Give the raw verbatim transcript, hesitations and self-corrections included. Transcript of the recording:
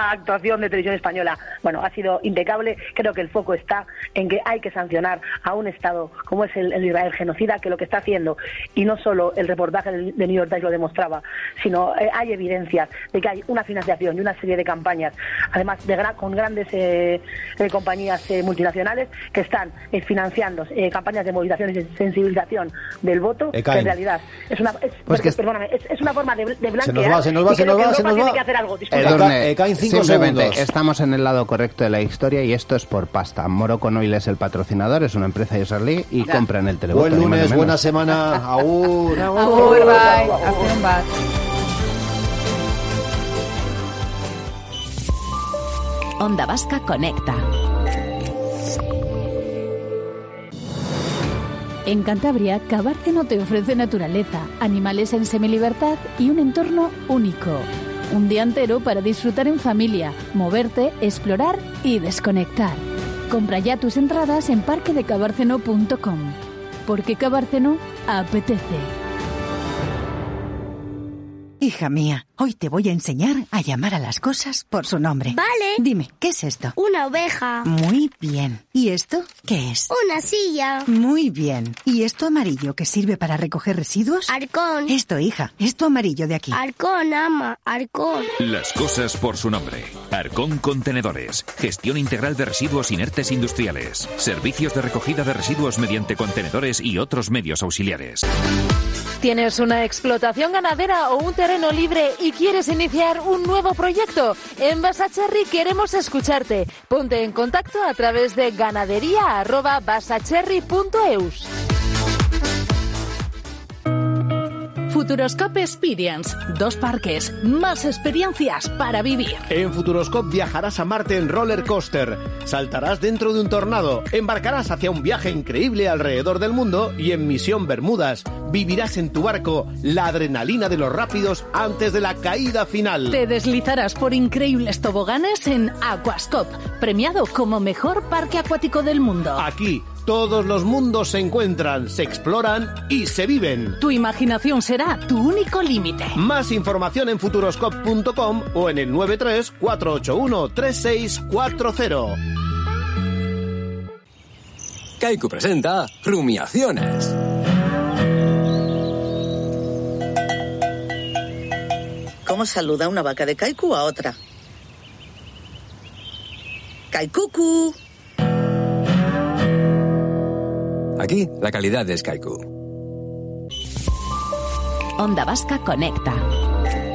esta actuación de Televisión Española, bueno, ha sido impecable. Creo que el foco está en que hay que sancionar a un Estado como es el, el Israel genocida, que lo que está haciendo, y no solo el reportaje de New York Times lo demostraba, sino eh, hay evidencias de que hay una financiación y una serie de campañas, además de gra- con grandes eh, eh, compañías eh, multinacionales que están eh, financiando eh, campañas de movilización y de sensibilización del voto, Ekain. que en realidad es una, es, Pues que... perdóname, es, es una forma de, de blanquear. Se nos va, se nos va, y se creo nos va, que se nos Europa tiene va. que hacer algo. Disculpa. Edurne, Ekain, cinco simplemente segundos. estamos en el lado correcto de la historia y esto es por pasta. Morocco Oil es el patrocinador, es una empresa israelí y Ya. compran el televoto. Buen ni más ni lunes, menos. buena semana. Agur. Agur, bye. Hazte un bat. Onda Vasca Conecta. En Cantabria, Cabárceno te ofrece naturaleza, animales en semilibertad y un entorno único. Un día entero para disfrutar en familia, moverte, explorar y desconectar. Compra ya tus entradas en parque de cabárceno punto com. Porque Cabárceno apetece. Hija mía, hoy te voy a enseñar a llamar a las cosas por su nombre. Vale. Dime, ¿qué es esto? Una oveja. Muy bien. ¿Y esto qué es? Una silla. Muy bien. ¿Y esto amarillo que sirve para recoger residuos? Arcón. Esto, hija, esto amarillo de aquí. Arcón, ama. Arcón. Las cosas por su nombre. Arcón Contenedores. Gestión integral de residuos inertes industriales. Servicios de recogida de residuos mediante contenedores y otros medios auxiliares. ¿Tienes una explotación ganadera o un terreno libre y quieres iniciar un nuevo proyecto? En Basacherry queremos escucharte. Ponte en contacto a través de ganadería arroba basacherry punto eus. Futuroscope Experience. Dos parques, más experiencias para vivir. En Futuroscope viajarás a Marte en roller coaster, saltarás dentro de un tornado, embarcarás hacia un viaje increíble alrededor del mundo y en Misión Bermudas vivirás en tu barco la adrenalina de los rápidos antes de la caída final. Te deslizarás por increíbles toboganes en Aquascope, premiado como mejor parque acuático del mundo. Aquí todos los mundos se encuentran, se exploran y se viven. Tu imaginación será tu único límite. Más información en futuroscope punto com o en el nueve tres cuatro ocho uno tres seis cuatro cero. Kaiku presenta Rumiaciones. ¿Cómo saluda una vaca de Kaiku a otra? ¡Kaikuku! Aquí, la calidad es Kaiku. Onda Vasca Conecta.